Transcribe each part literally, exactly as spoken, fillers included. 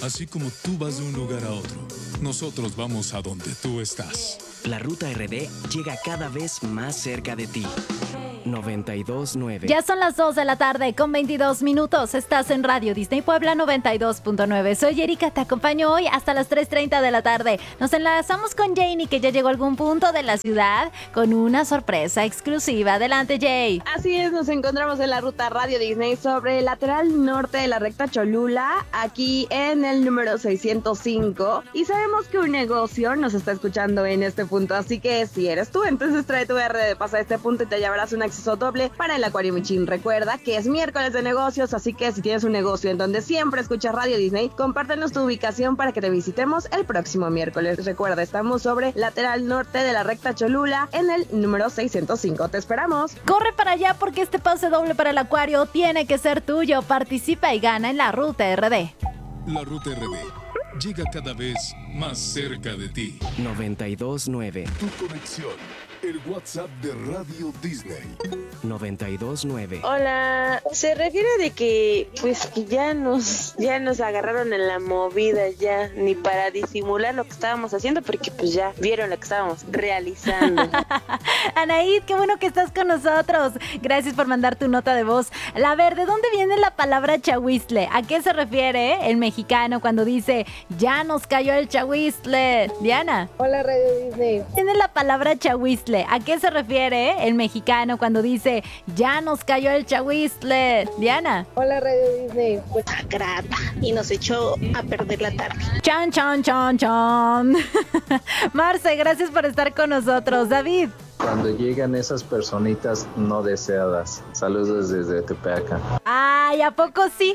Así como tú vas de un lugar a otro, nosotros vamos a donde tú estás. La Ruta R D llega cada vez más cerca de ti. noventa y dos punto nueve. Ya son las dos de la tarde con veintidós minutos. Estás en Radio Disney Puebla noventa y dos punto nueve. Soy Erika, te acompaño hoy hasta las tres treinta de la tarde. Nos enlazamos con Janie, que ya llegó a algún punto de la ciudad con una sorpresa exclusiva. Adelante, Jay. Así es, nos encontramos en la ruta Radio Disney sobre el lateral norte de la recta Cholula, aquí en el número seiscientos cinco. Y sabemos que un negocio nos está escuchando en este punto, así que si eres tú, entonces trae tu R D, pasa a este punto y te llevarás un acceso doble para el Acuario Michin. Recuerda que es miércoles de negocios, así que si tienes un negocio en donde siempre escuchas Radio Disney, compártenos tu ubicación para que te visitemos el próximo miércoles. Recuerda, estamos sobre lateral norte de la recta Cholula en el número seiscientos cinco. Te esperamos. Corre para allá porque este pase doble para el Acuario tiene que ser tuyo. Participa y gana en la Ruta R D. La Ruta R D llega cada vez más cerca de ti. noventa y dos punto nueve. Tu conexión, el WhatsApp de Radio Disney. noventa y dos punto nueve. Hola, se refiere de que pues que ya nos ya nos agarraron en la movida, ya ni para disimular lo que estábamos haciendo, porque pues ya vieron lo que estábamos realizando. Anaid, qué bueno que estás con nosotros. Gracias por mandar tu nota de voz. A ver, ¿de dónde viene la palabra chahuizle? ¿A qué se refiere eh, el mexicano cuando dice ya nos cayó el chahuizle? Diana. Hola, Radio Disney. Tiene la palabra chahuizle. ¿A qué se refiere eh, el mexicano cuando dice ya nos cayó el chahuizle? Diana. Hola, Radio Disney. Pues grata y nos echó a perder la tarde. Chan, chan, chan, chan. Marce, gracias por estar con nosotros. David. Cuando llegan esas personitas no deseadas. Saludos desde Tepeaca. Ay, ¿a poco sí?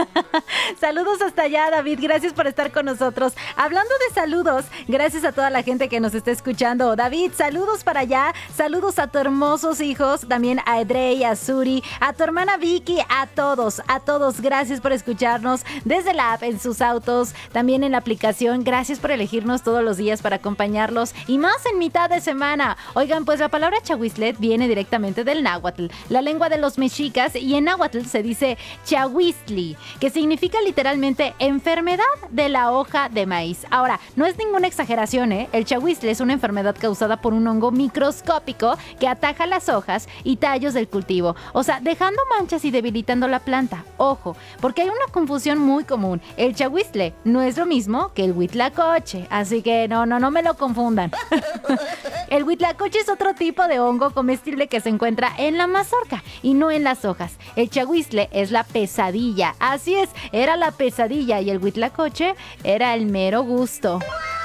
Saludos hasta allá, David. Gracias por estar con nosotros. Hablando de saludos, gracias a toda la gente que nos está escuchando. David, saludos para allá. Saludos a tus hermosos hijos. También a Edrey, a Suri, a tu hermana Vicky, a todos, a todos. Gracias por escucharnos desde la app, en sus autos, también en la aplicación. Gracias por elegirnos todos los días para acompañarlos. Y más en mitad de semana. Oigan, pues la palabra chahuizlet viene directamente del náhuatl, la lengua de los mexicas, y en náhuatl se dice chahuiztli, que significa literalmente enfermedad de la hoja de maíz. Ahora, no es ninguna exageración, ¿eh? El chahuizle es una enfermedad causada por un hongo microscópico que ataca las hojas y tallos del cultivo, o sea, dejando manchas y debilitando la planta. Ojo, porque hay una confusión muy común. El chahuizle no es lo mismo que el huitlacoche, así que no, no, no me lo confundan. El huitlacoche es otro tipo de hongo comestible que se encuentra en la mazorca y no en las hojas. El chahuizle es la pesadilla. Así es, era la pesadilla, y el huitlacoche era el mero gusto.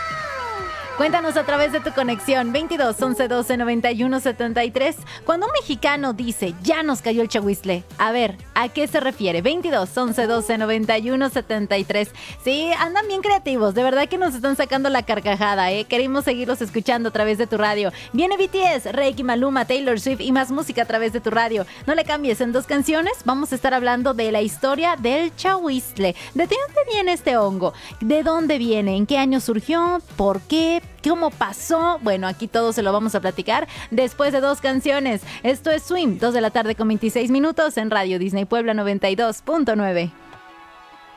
Cuéntanos a través de tu conexión veintidós, once, doce, noventa y uno, setenta y tres. Cuando un mexicano dice ya nos cayó el chahuizle, a ver, ¿a qué se refiere? veintidós, once, doce, noventa y uno, setenta y tres. Sí, andan bien creativos, de verdad que nos están sacando la carcajada, ¿eh? Queremos seguirlos escuchando a través de tu radio. Viene B T S, Reiki, Maluma, Taylor Swift y más música a través de tu radio. No le cambies, en dos canciones vamos a estar hablando de la historia del chahuizle. ¿De dónde viene este hongo? ¿De dónde viene? ¿En qué año surgió? ¿Por qué? ¿Cómo pasó? Bueno, aquí todo se lo vamos a platicar después de dos canciones. Esto es Swim, dos de la tarde con veintiséis minutos en Radio Disney Puebla noventa y dos punto nueve.